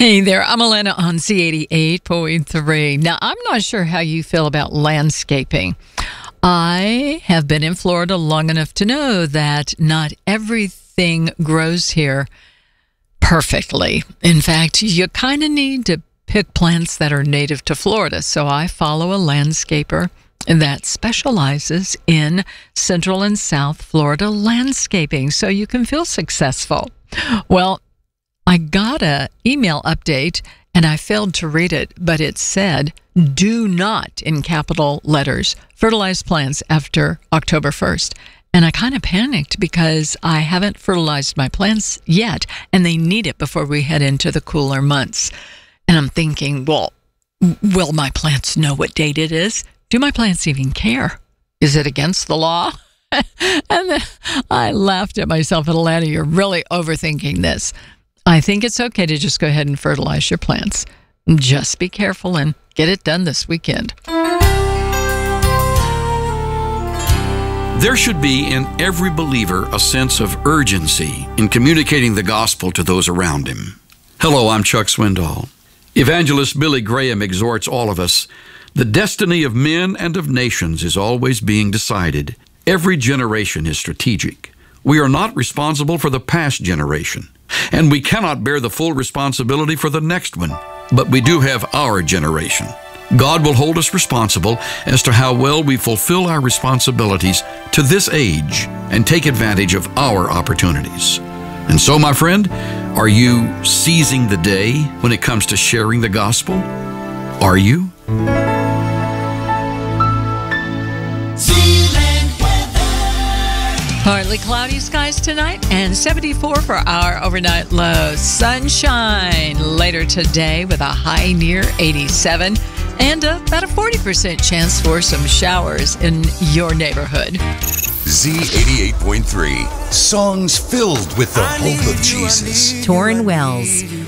Hey there, I'm Elena on C88.3. Now, I'm not sure how you feel about landscaping. I have been in Florida long enough to know that not everything grows here perfectly. In fact, you kind of need to pick plants that are native to Florida. So I follow a landscaper that specializes in Central and South Florida landscaping so you can feel successful. Well, I got an email update and I failed to read it, but it said, do not, in capital letters, fertilize plants after October 1st. And I kind of panicked because I haven't fertilized my plants yet, and they need it before we head into the cooler months. And I'm thinking, well, will my plants know what date it is? Do my plants even care? Is it against the law? And then I laughed at myself and Atlanta, you're really overthinking this. I think it's okay to just go ahead and fertilize your plants. Just be careful and get it done this weekend. There should be in every believer a sense of urgency in communicating the gospel to those around him. Hello, I'm Chuck Swindoll. Evangelist Billy Graham exhorts all of us, the destiny of men and of nations is always being decided. Every generation is strategic. We are not responsible for the past generation, and we cannot bear the full responsibility for the next one, but we do have our generation. God will hold us responsible as to how well we fulfill our responsibilities to this age and take advantage of our opportunities. And so, my friend, are you seizing the day when it comes to sharing the gospel? Are you? Partly cloudy skies tonight and 74 for our overnight low. Sunshine later today with a high near 87 and about a 40% chance for some showers in your neighborhood. Z88.3, songs filled with the hope of Jesus. Torrin Wells.